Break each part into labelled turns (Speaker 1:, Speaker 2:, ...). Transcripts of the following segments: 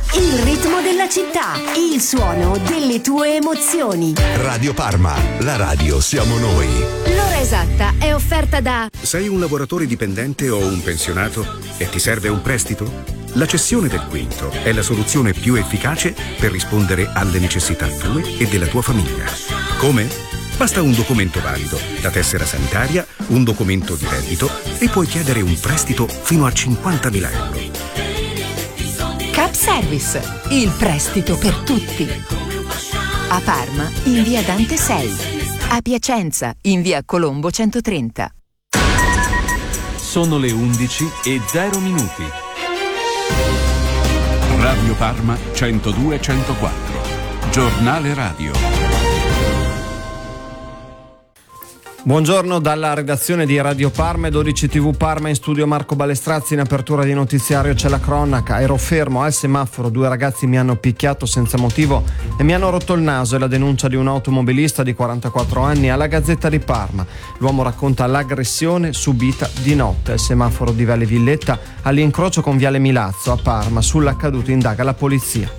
Speaker 1: Il ritmo della città, il suono delle tue emozioni.
Speaker 2: Radio Parma, la radio siamo noi.
Speaker 1: L'ora esatta è offerta da...
Speaker 3: Sei un lavoratore dipendente o un pensionato e ti serve un prestito? La cessione del quinto è la soluzione più efficace per rispondere alle necessità tue e della tua famiglia. Come? Basta un documento valido, la tessera sanitaria, un documento di reddito e puoi chiedere un prestito fino a 50.000 euro.
Speaker 4: Cap Service, il prestito per tutti. A Parma, in via Dante 6. A Piacenza, in via Colombo 130.
Speaker 5: Sono le 11:0. Radio Parma 102-104. Giornale radio.
Speaker 6: Buongiorno dalla redazione di Radio Parma e 12 TV Parma, in studio Marco Balestrazzi. In apertura di notiziario c'è la cronaca. Ero fermo al semaforo, 2 ragazzi mi hanno picchiato senza motivo e mi hanno rotto il naso. È la denuncia di un automobilista di 44 anni alla Gazzetta di Parma. L'uomo racconta l'aggressione subita di notte al semaforo di Viale Villetta all'incrocio con Viale Milazzo a Parma. Sull'accaduto indaga la polizia.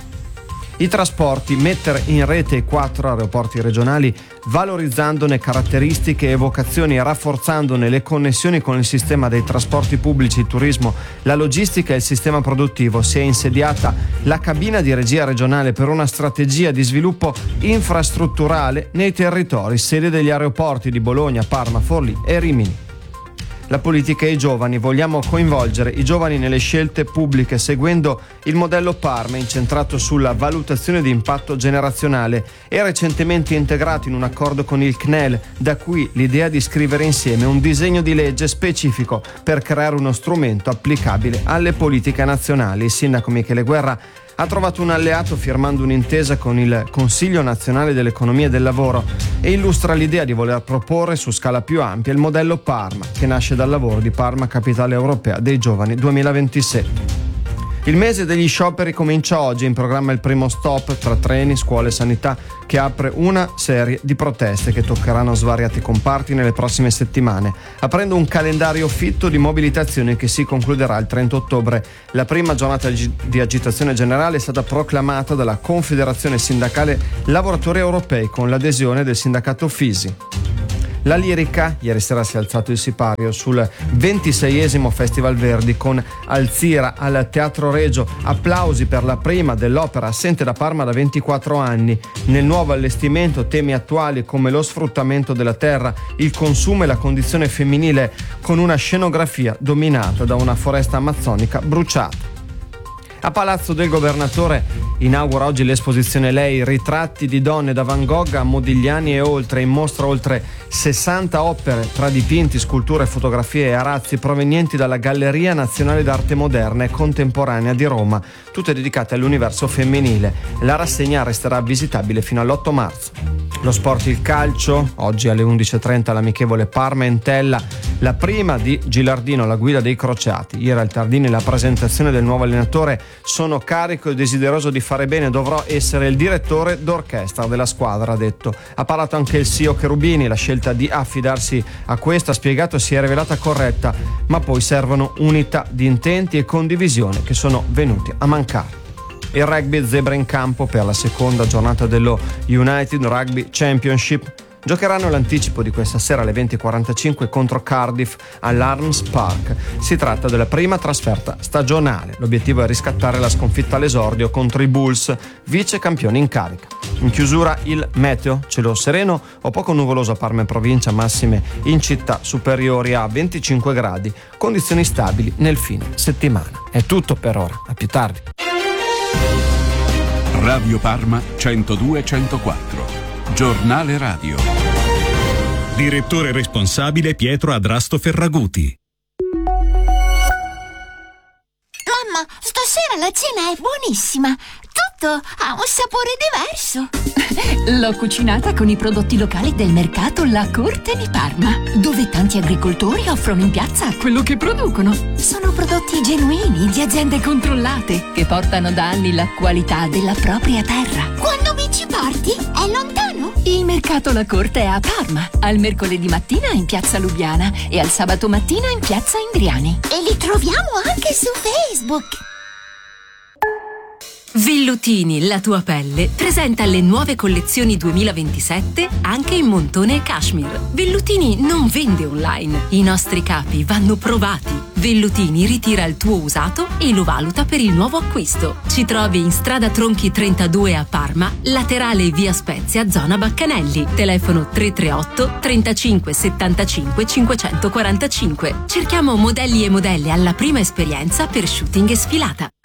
Speaker 6: I trasporti, mettere in rete i 4 aeroporti regionali, valorizzandone caratteristiche e vocazioni e rafforzandone le connessioni con il sistema dei trasporti pubblici, il turismo, la logistica e il sistema produttivo. Si è insediata la cabina di regia regionale per una strategia di sviluppo infrastrutturale nei territori, sede degli aeroporti di Bologna, Parma, Forlì e Rimini. La politica e i giovani. Vogliamo coinvolgere i giovani nelle scelte pubbliche seguendo il modello Parma, incentrato sulla valutazione di impatto generazionale e recentemente integrato in un accordo con il CNEL, da cui l'idea di scrivere insieme un disegno di legge specifico per creare uno strumento applicabile alle politiche nazionali. Il sindaco Michele Guerra ha trovato un alleato firmando un'intesa con il Consiglio Nazionale dell'Economia e del Lavoro e illustra l'idea di voler proporre su scala più ampia il modello Parma, che nasce dal lavoro di Parma Capitale Europea dei Giovani 2027. Il mese degli scioperi comincia oggi, in programma il primo stop tra treni, scuole e sanità, che apre una serie di proteste che toccheranno svariati comparti nelle prossime settimane, aprendo un calendario fitto di mobilitazioni che si concluderà il 30 ottobre. La prima giornata di agitazione generale è stata proclamata dalla Confederazione Sindacale Lavoratori Europei con l'adesione del sindacato Fisi. La lirica, ieri sera si è alzato il sipario sul 26esimo Festival Verdi con Alzira al Teatro Regio, applausi per la prima dell'opera assente da Parma da 24 anni. Nel nuovo allestimento temi attuali come lo sfruttamento della terra, il consumo e la condizione femminile, con una scenografia dominata da una foresta amazzonica bruciata. A Palazzo del Governatore inaugura oggi l'esposizione Lei, ritratti di donne da Van Gogh a Modigliani e oltre. In mostra oltre 60 opere tra dipinti, sculture, fotografie e arazzi provenienti dalla Galleria Nazionale d'Arte Moderna e Contemporanea di Roma, tutte dedicate all'universo femminile. La rassegna resterà visitabile fino all'8 marzo. Lo sport, il calcio, oggi alle 11:30 l'amichevole Parma-Entella, la prima di Gilardino, la guida dei crociati. Ieri al Tardini la presentazione del nuovo allenatore. Sono carico e desideroso di fare bene, dovrò essere il direttore d'orchestra della squadra, ha detto. Ha parlato anche il CEO Cherubini, la scelta di affidarsi a questa, ha spiegato, si è rivelata corretta, ma poi servono unità di intenti e condivisione che sono venuti a mancare. Il rugby, zebra in campo per la seconda giornata dello United Rugby Championship. Giocheranno l'anticipo di questa sera alle 20:45 contro Cardiff all'Arms Park. Si tratta della prima trasferta stagionale. L'obiettivo è riscattare la sconfitta all'esordio contro i Bulls, vice campioni in carica. In chiusura il meteo, cielo sereno o poco nuvoloso a Parma e provincia, massime in città superiori a 25 gradi, condizioni stabili nel fine settimana. È tutto per ora, a più tardi.
Speaker 5: Radio Parma 102-104. Giornale radio.
Speaker 7: Direttore responsabile Pietro Adrasto Ferraguti.
Speaker 8: Mamma, stasera la cena è buonissima. Tutto ha un sapore diverso.
Speaker 4: L'ho cucinata con i prodotti locali del mercato La Corte di Parma, dove tanti agricoltori offrono in piazza quello che producono. Sono prodotti genuini di aziende controllate che portano da anni la qualità della propria terra.
Speaker 8: Quando mi ci porti? È lontano?
Speaker 4: Il mercato La Corte è a Parma, al mercoledì mattina in piazza Lubiana e al sabato mattina in piazza Indriani.
Speaker 8: E li troviamo anche su Facebook.
Speaker 9: Vellutini, la tua pelle, presenta le nuove collezioni 2027 anche in montone e cashmere. Vellutini non vende online. I nostri capi vanno provati. Vellutini ritira il tuo usato e lo valuta per il nuovo acquisto. Ci trovi in strada Tronchi 32 a Parma, laterale via Spezia, zona Baccanelli. Telefono 338 35 75 545. Cerchiamo modelli e modelle alla prima esperienza per shooting e sfilata.